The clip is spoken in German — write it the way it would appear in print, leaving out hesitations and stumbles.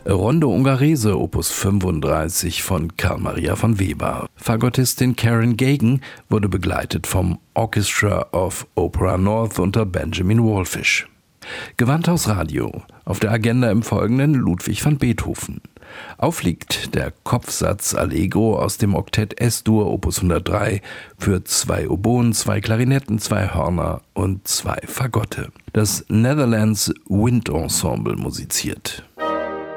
Rondo Ungherese, Opus 35 von Carl Maria von Weber. Fagottistin Karen Gagan wurde begleitet vom Orchestra of Opera North unter Benjamin Wallfisch. Gewandhaus Radio. Auf der Agenda im Folgenden Ludwig van Beethoven. Aufliegt der Kopfsatz Allegro aus dem Oktett S-Dur Opus 103 für 2 Oboen, 2 Klarinetten, 2 Hörner und 2 Fagotte. Das Netherlands Wind Ensemble musiziert.